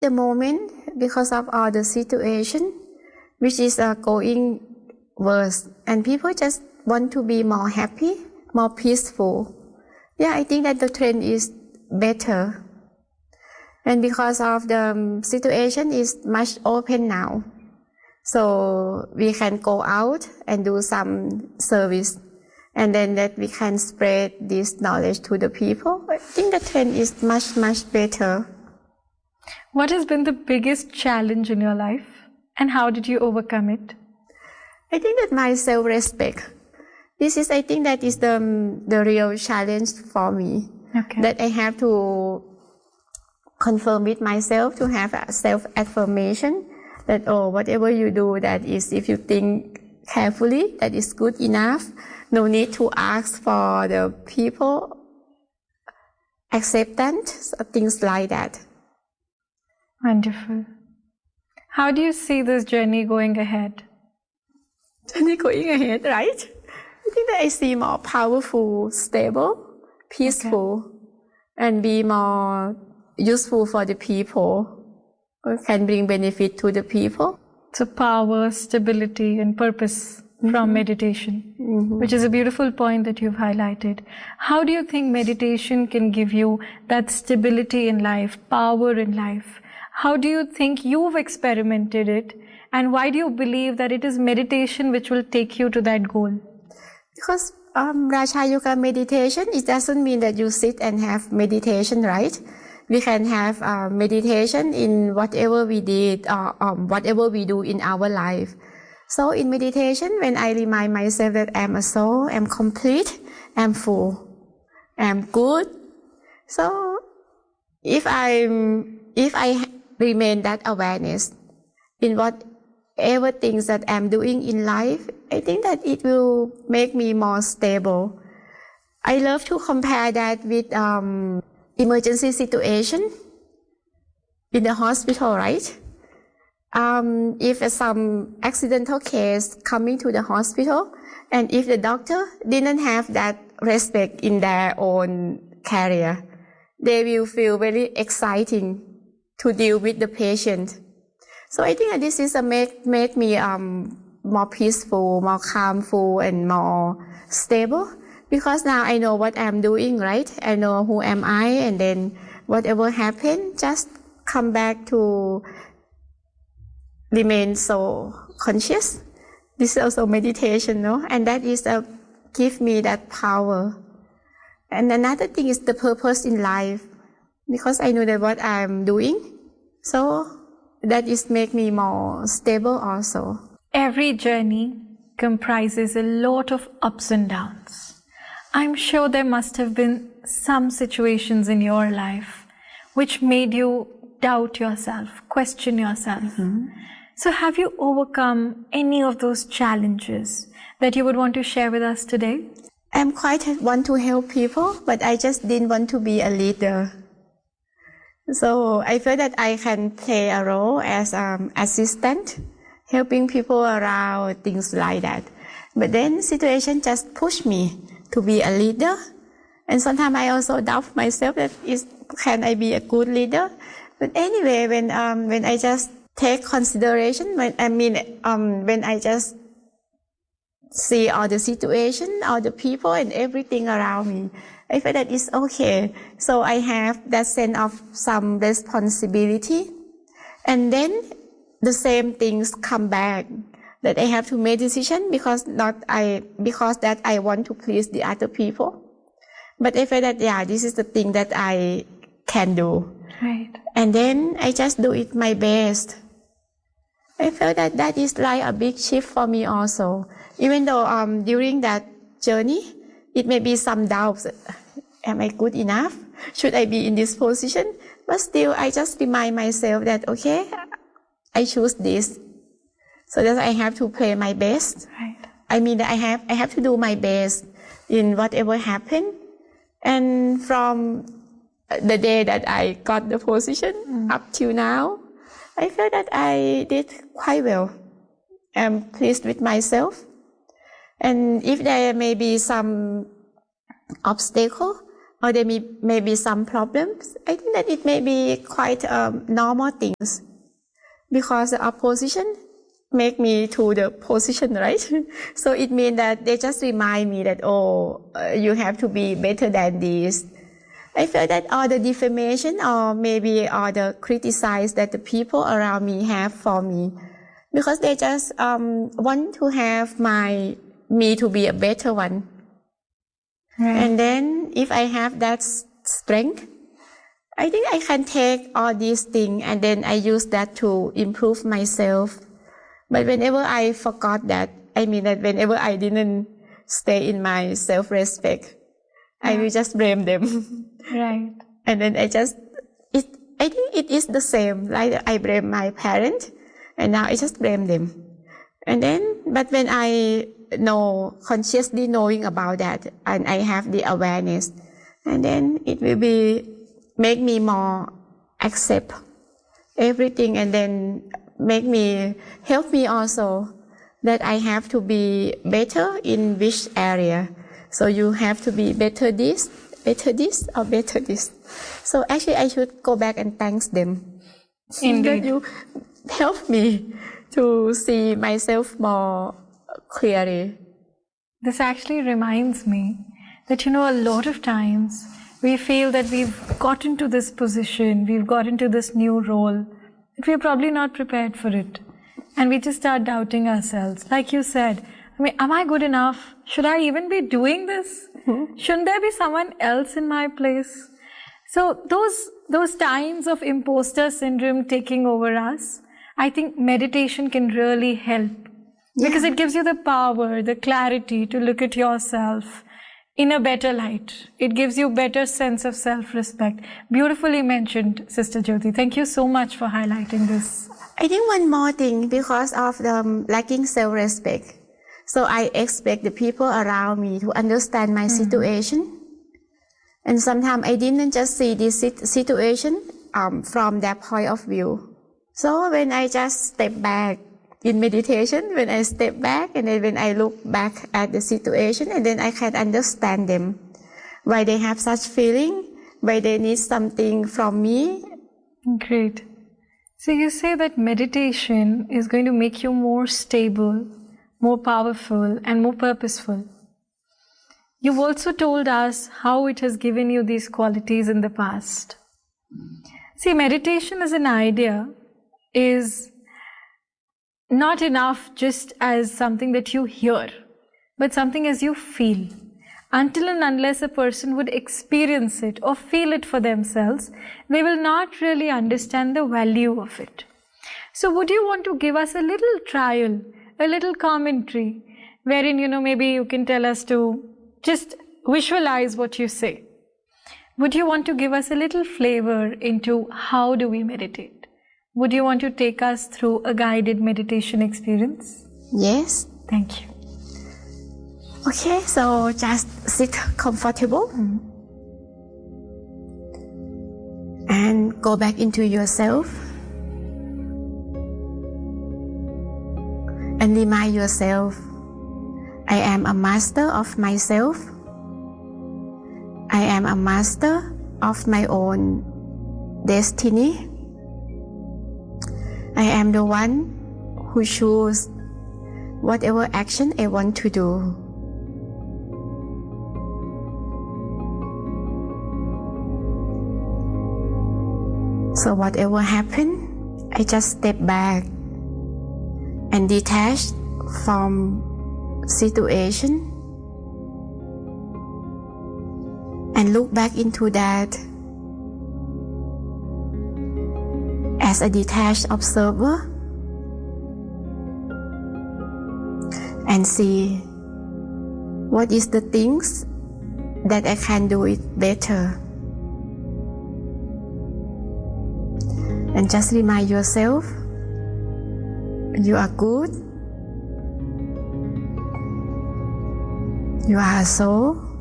the moment, because of all the situation, which is going worse, and people just want to be more happy, more peaceful. Yeah, I think that the trend is better. And because of the situation is much open now, so we can go out and do some service, and then that we can spread this knowledge to the people. I think the trend is much, much better. What has been the biggest challenge in your life, and how did you overcome it? I think that my self-respect. This is, I think that is the real challenge for me. Okay. That I have to confirm with myself, to have a self-affirmation that, oh, whatever you do, that is, if you think carefully, that is good enough. No need to ask for the people acceptance, things like that. Wonderful. How do you see this journey going ahead? Journey going ahead, right? I think that I see more powerful, stable, peaceful, and be more useful for the people, or can bring benefit to the people. So power, stability, and purpose from meditation, which is a beautiful point that you've highlighted. How do you think meditation can give you that stability in life, power in life? How do you think you've experimented it, and why do you believe that it is meditation which will take you to that goal? Because Raja Yoga meditation, it doesn't mean that you sit and have meditation, right? We can have meditation in whatever we did or whatever we do in our life. So in meditation, when I remind myself that I'm a soul, I'm complete, I'm full, I'm good. So if I remain that awareness in whatever things that I'm doing in life, I think that it will make me more stable. I love to compare that with emergency situation in the hospital, right? If some accidental case coming to the hospital, and if the doctor didn't have that respect in their own career, they will feel very exciting to deal with the patient. So I think that this is make me more peaceful, more calmful, and more stable, because now I know what I'm doing, right? I know who am I, and then whatever happened, just come back to remain so conscious. This is also meditation, no? And that is give me that power. And another thing is the purpose in life, because I know that what I'm doing, so that is make me more stable also. Every journey comprises a lot of ups and downs. I'm sure there must have been some situations in your life which made you doubt yourself, question yourself. So have you overcome any of those challenges that you would want to share with us today? I'm quite want to help people, but I just didn't want to be a leader. So I feel that I can play a role as assistant, helping people around, things like that. But then situation just pushed me to be a leader. And sometimes I also doubt myself that can I be a good leader? But anyway, when I just take consideration, when I just see all the situation, all the people and everything around me, I feel that it's okay. So I have that sense of some responsibility. And then the same things come back, that I have to make decision because that I want to please the other people. But I feel that, this is the thing that I can do. Right. And then I just do it my best. I felt that is like a big shift for me also. Even though during that journey, it may be some doubts. Am I good enough? Should I be in this position? But still, I just remind myself that, okay, I choose this. So that I have to play my best. Right. I mean, I have to do my best in whatever happened. And from the day that I got the position up till now, I feel that I did quite well. I'm pleased with myself. And if there may be some obstacle, or there may be some problems, I think that it may be quite normal things, because the opposition make me to the position, right? So it means that they just remind me that, you have to be better than this. I feel that all the defamation or maybe all the criticize that the people around me have for me, because they just want to have me to be a better one. Right. And then if I have that strength, I think I can take all these things and then I use that to improve myself. But whenever I forgot that, that whenever I didn't stay in my self-respect, I will just blame them. Right. And then I think it is the same. Like I blame my parents, and now I just blame them. And then, but when I consciously knowing about that, and I have the awareness, and then it will make me more accept everything, and then help me also that I have to be better in which area. So you have to be better this, or better this. So actually I should go back and thank them. Indeed. That you help me to see myself more clearly. This actually reminds me that, a lot of times we feel that we've gotten to this position, we've gotten to this new role, but we're probably not prepared for it. And we just start doubting ourselves. Like you said, am I good enough? Should I even be doing this? Shouldn't there be someone else in my place? So those times of imposter syndrome taking over us, I think meditation can really help. Yeah. Because it gives you the power, the clarity to look at yourself in a better light. It gives you better sense of self-respect. Beautifully mentioned, Sister Jyoti. Thank you so much for highlighting this. I think one more thing, because of the lacking self-respect. So I expect the people around me to understand my situation. And sometimes I didn't just see this situation from their point of view. So when I just step back in meditation, when I step back and then when I look back at the situation, and then I can understand them, why they have such feeling, why they need something from me. Great. So you say that meditation is going to make you more stable, more powerful, and more purposeful. You've also told us how it has given you these qualities in the past. See, meditation as an idea is not enough just as something that you hear, but something as you feel. Until and unless a person would experience it or feel it for themselves, they will not really understand the value of it. So would you want to give us a little trial, a little commentary, wherein, maybe you can tell us to just visualize what you say. Would you want to give us a little flavor into how do we meditate? Would you want to take us through a guided meditation experience? Yes. Thank you. Okay, so just sit comfortable. And go back into yourself. And remind yourself, I am a master of myself. I am a master of my own destiny. I am the one who chooses whatever action I want to do. So whatever happens, I just step back and detach from situation and look back into that as a detached observer and see what is the things that I can do it better. And just remind yourself, you are good. You are a soul.